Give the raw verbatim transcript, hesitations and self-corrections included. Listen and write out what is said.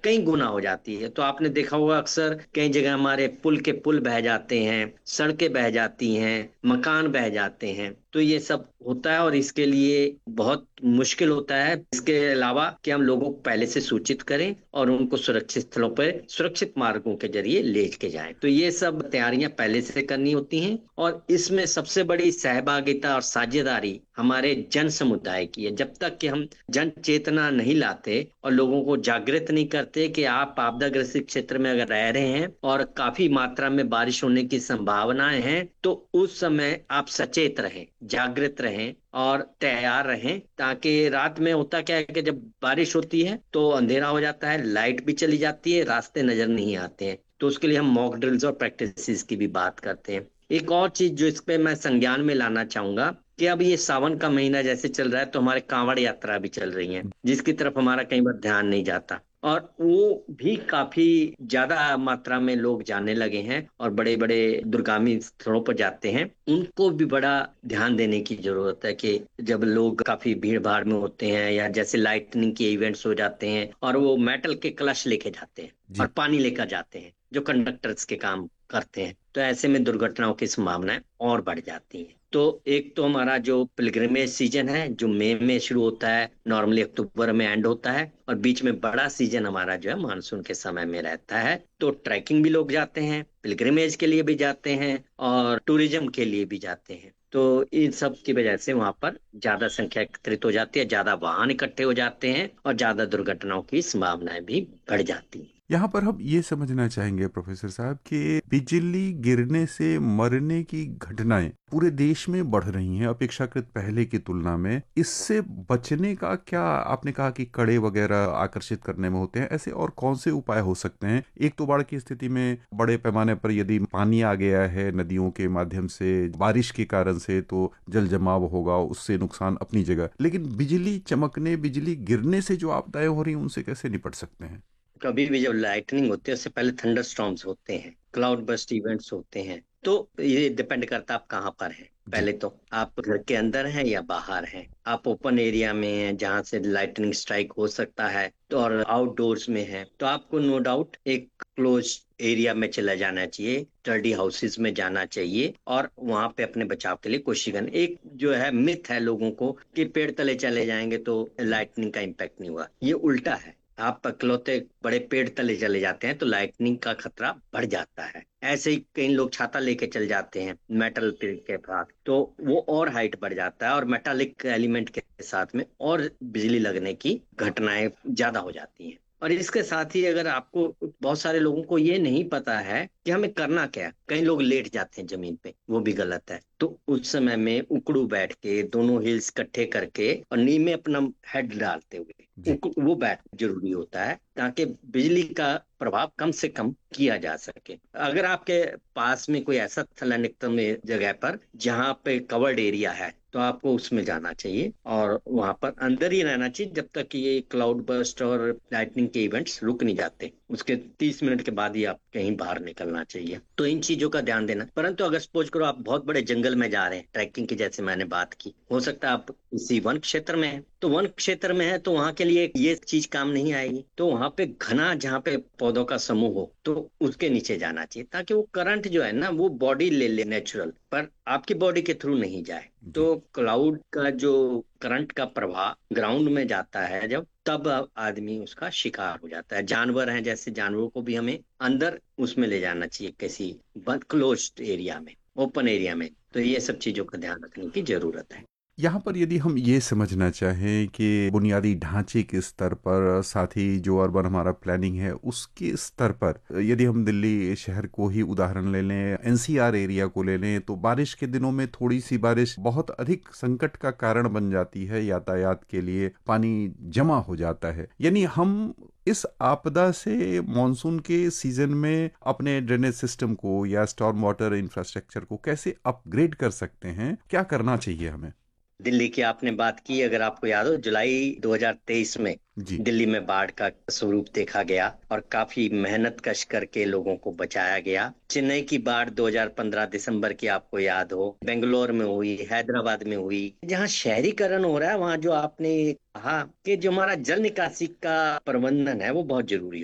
कई गुना हो जाती है। तो आपने देखा होगा अक्सर कई जगह हमारे पुल के पुल बह जाते हैं, सड़कें बह जाती हैं, मकान बह जाते हैं। तो ये सब होता है और इसके लिए बहुत मुश्किल होता है। इसके अलावा कि हम लोगों को पहले से सूचित करें और उनको सुरक्षित स्थलों पर सुरक्षित मार्गों के जरिए ले के जाएं। तो ये सब तैयारियां पहले से करनी होती हैं और इसमें सबसे बड़ी सहभागिता और साझेदारी हमारे जन समुदाय की है। जब तक कि हम जन चेतना नहीं लाते और लोगों को जागृत नहीं करते कि आप आपदाग्रस्त क्षेत्र में अगर रह रहे हैं और काफी मात्रा में बारिश होने की संभावनाएं हैं, तो उस समय आप सचेत रहें, जागृत रहें और तैयार रहें। ताकि रात में होता क्या है कि जब बारिश होती है तो अंधेरा हो जाता है, लाइट भी चली जाती है, रास्ते नजर नहीं आते हैं। तो उसके लिए हम मॉक ड्रिल्स और प्रैक्टिसेस की भी बात करते हैं। एक और चीज जो इस पे मैं संज्ञान में लाना चाहूंगा कि अब ये सावन का महीना जैसे चल रहा है तो हमारे कांवड़ यात्रा भी चल रही है, जिसकी तरफ हमारा कई बार ध्यान नहीं जाता और वो भी काफी ज्यादा मात्रा में लोग जाने लगे हैं और बड़े बड़े दुर्गामी स्थलों पर जाते हैं। उनको भी बड़ा ध्यान देने की जरूरत है कि जब लोग काफी भीड़ भाड़ में होते हैं या जैसे लाइटनिंग के इवेंट्स हो जाते हैं और वो मेटल के कलश लेके जाते हैं और जी। पानी लेकर जाते हैं जो कंडक्टर्स के काम करते हैं, तो ऐसे में दुर्घटनाओं की संभावनाएं और बढ़ जाती हैं। तो एक तो हमारा जो पिलग्रिमेज सीजन है जो मई में शुरू होता है, नॉर्मली अक्टूबर में एंड होता है, और बीच में बड़ा सीजन हमारा जो है मानसून के समय में रहता है। तो ट्रैकिंग भी लोग जाते हैं, पिलग्रिमेज के लिए भी जाते हैं और टूरिज्म के लिए भी जाते हैं। तो इन सब की वजह से वहां पर ज्यादा संख्या एकत्रित हो जाती है, ज्यादा वाहन इकट्ठे हो जाते हैं और ज्यादा दुर्घटनाओं की संभावनाएं भी बढ़ जाती हैं। यहाँ पर हम ये समझना चाहेंगे प्रोफेसर साहब कि बिजली गिरने से मरने की घटनाएं पूरे देश में बढ़ रही हैं अपेक्षाकृत पहले की तुलना में। इससे बचने का क्या, आपने कहा कि कड़े वगैरह आकर्षित करने में होते हैं, ऐसे और कौन से उपाय हो सकते हैं? एक तो बाढ़ की स्थिति में बड़े पैमाने पर यदि पानी आ गया है नदियों के माध्यम से बारिश के कारण से तो जल जमाव होगा, उससे नुकसान अपनी जगह, लेकिन बिजली चमकने बिजली गिरने से जो आपदाएं हो रही हैं उनसे कैसे निपट सकते हैं? कभी भी जब लाइटनिंग होती है उससे पहले थंडर स्टॉर्म्स होते हैं, क्लाउड बर्स्ट इवेंट्स होते हैं। तो ये डिपेंड करता है आप कहाँ पर हैं। जी। पहले तो आप घर के अंदर हैं या बाहर हैं, आप ओपन एरिया में हैं जहां से लाइटनिंग स्ट्राइक हो सकता है, तो और आउटडोर्स में हैं तो आपको नो डाउट एक क्लोज एरिया में चला जाना चाहिए, स्टडी हाउसेस में जाना चाहिए और वहां पे अपने बचाव के लिए कोशिश करनी। एक जो है मिथ है लोगों को कि पेड़ तले चले जाएंगे तो लाइटनिंग का इम्पैक्ट नहीं हुआ, ये उल्टा है। आप अकलौते बड़े पेड़ तले चले जाते हैं तो लाइटनिंग का खतरा बढ़ जाता है। ऐसे ही कई लोग छाता लेके चल जाते हैं मेटल पेड़ के पास, तो वो और हाइट बढ़ जाता है और मेटालिक एलिमेंट के साथ में और बिजली लगने की घटनाएं ज्यादा हो जाती हैं। और इसके साथ ही अगर आपको, बहुत सारे लोगों को ये नहीं पता है कि हमें करना क्या है। कई लोग लेट जाते हैं जमीन पे, वो भी गलत है। तो उस समय में उकड़ू बैठ के दोनों हिल्स इकट्ठे करके और नी में अपना हेड डालते हुए जी। उक- वो बैठ जरूरी होता है ताकि बिजली का प्रभाव कम से कम किया जा सके। अगर आपके पास में कोई ऐसा स्थल है निकटतम जगह पर जहाँ पे कवर्ड एरिया है तो आपको उसमें जाना चाहिए और वहां पर अंदर ही रहना चाहिए जब तक कि ये क्लाउड बर्स्ट और लाइटनिंग के इवेंट्स रुक नहीं जाते। उसके तीस मिनट के बाद ही आप कहीं बाहर निकलना चाहिए। तो इन चीजों का ध्यान देना। परंतु अगर सपोज करो आप बहुत बड़े जंगल में जा रहे हैं ट्रैकिंग की, जैसे मैंने बात की, हो सकता है आप किसी वन क्षेत्र में है, तो वन क्षेत्र में है तो वहां के लिए ये चीज काम नहीं आएगी। तो वहां पे घना जहाँ पे पौधों का समूह हो तो उसके नीचे जाना चाहिए ताकि वो करंट जो है ना वो बॉडी ले ले नेचुरल, पर आपकी बॉडी के थ्रू नहीं जाए। जी। तो क्लाउड का जो करंट का प्रभाव ग्राउंड में जाता है जब, तब आदमी उसका शिकार हो जाता है। जानवर हैं, जैसे जानवरों को भी हमें अंदर उसमें ले जाना चाहिए किसी बंद क्लोज एरिया में, ओपन एरिया में। तो ये सब चीजों का ध्यान रखने की जरूरत है। यहाँ पर यदि हम ये समझना चाहें कि बुनियादी ढांचे के स्तर पर, साथ ही जो अर्बन हमारा प्लानिंग है उसके स्तर पर, यदि हम दिल्ली शहर को ही उदाहरण ले लें, एनसीआर एरिया को ले लें, तो बारिश के दिनों में थोड़ी सी बारिश बहुत अधिक संकट का कारण बन जाती है। यातायात के लिए पानी जमा हो जाता है। यानी हम इस आपदा से मॉनसून के सीजन में अपने ड्रेनेज सिस्टम को या स्टॉर्म वाटर इंफ्रास्ट्रक्चर को कैसे अपग्रेड कर सकते हैं? क्या करना चाहिए हमें? दिल्ली की आपने बात की, अगर आपको याद हो जुलाई दो हज़ार तेईस में जी। दिल्ली में बाढ़ का स्वरूप देखा गया और काफी मेहनत कश करके लोगों को बचाया गया। चेन्नई की बाढ़ दो हज़ार पंद्रह दिसंबर की आपको याद हो, बेंगलोर में हुई, हैदराबाद में हुई। जहाँ शहरीकरण हो रहा है वहां जो आपने कहा कि जो हमारा जल निकासी का प्रबंधन है वो बहुत जरूरी